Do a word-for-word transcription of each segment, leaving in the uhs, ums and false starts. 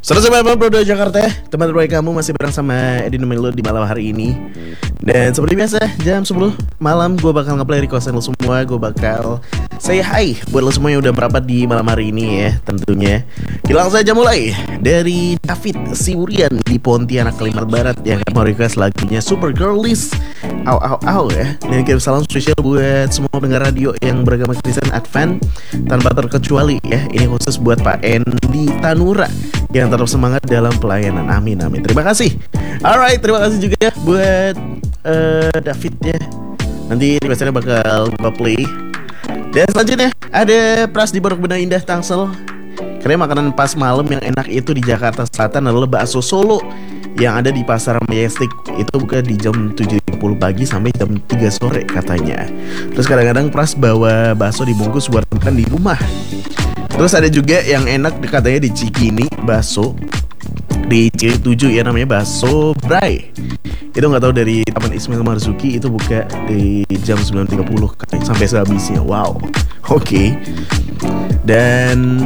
seratus sembilan puluh dua Jakarta, teman terbaik kamu masih bareng sama Edi Melo di malam hari ini. Dan seperti biasa, jam sepuluh malam gue bakal ngeplay requestan lo semua. Gue bakal say hi buat lo semua yang udah merapat di malam hari ini ya, tentunya. Kita langsung saja mulai dari David Siwurian di Pontianak, Kalimantan Barat, yang mau request lagunya Super Girlies, Au Au Au ya. Dan kirim salam spesial buat semua pendengar radio yang beragama Kristen Advent tanpa terkecuali ya. Ini khusus buat Pak Endi Tanura yang tetap semangat dalam pelayanan. Amin amin. Terima kasih. Alright, terima kasih juga buat uh, David ya. Nanti requestnya bakal gue play. Dan selanjutnya ada Pras di Pondok Benda Indah, Tangsel. Karena makanan pas malam yang enak itu di Jakarta Selatan adalah bakso Solo yang ada di Pasar Majestic. Itu buka di jam tujuh tiga puluh pagi sampai jam tiga sore katanya. Terus kadang-kadang Pras bawa bakso dibungkus buat makan di rumah. Terus ada juga yang enak katanya di Cikini, bakso di Ciri tujuh ya, namanya bakso Bray. Itu nggak tahu dari Taman Ismail Marzuki, itu buka di jam sembilan tiga puluh katanya sampai sehabisnya. Wow. Oke. Okay. Dan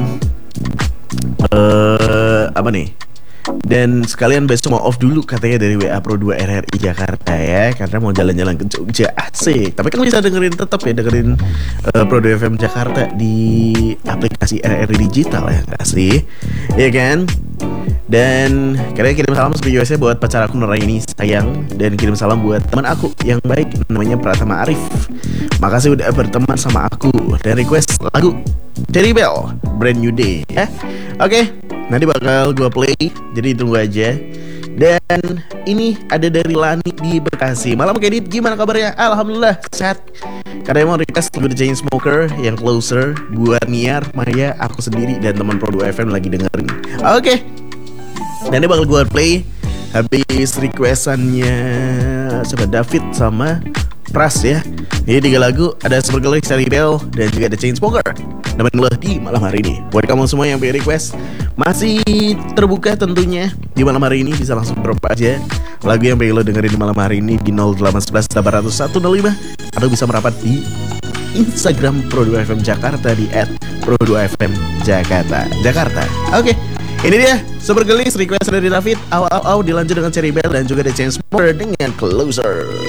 uh, apa nih? Dan sekalian besok mau off dulu katanya dari W A Pro dua R R I Jakarta ya, karena mau jalan-jalan ke Jogja. Asik. Tapi kan bisa dengerin, tetap ya dengerin uh, Pro dua F M Jakarta di aplikasi R R I digital ya, nggak sih? Iya kan? Dan kalian kirim salam seperti biasa buat pacar aku Nuraini sayang. Dan kirim salam buat teman aku yang baik namanya Pratama Arif. Makasih udah berteman sama aku. Dan request lagu Cherry Bell Brand New Day ya. Oke, okay, nanti bakal gue play, jadi tunggu aja. Dan ini ada dari Lani di Bekasi. Malam Kedit, gimana kabarnya? Alhamdulillah sehat. Karena mau request lagu The Chainsmokers yang Closer buat Niar, Maya, aku sendiri dan teman Pro dua F M lagi dengerin. Oke, okay. Dan ini bakal gue play habis requestannya coba David sama Pras ya. Ini tiga lagu, ada Super Girlies, Cherry Bell, dan juga The Chainsmokers. Nemenin lo di malam hari ini. Buat kamu semua yang pilih request, masih terbuka tentunya. Di malam hari ini bisa langsung drop aja lagu yang pengen lo dengerin di malam hari ini di nol delapan satu satu delapan nol satu nol lima. Atau bisa merapat di Instagram Pro dua F M Jakarta di et pro dua f m Jakarta Jakarta. Oke, okay. Ini dia Super Girlies request dari David. Au au au, dilanjut dengan Cherry Bell dan juga The Chainsmokers dengan Closer.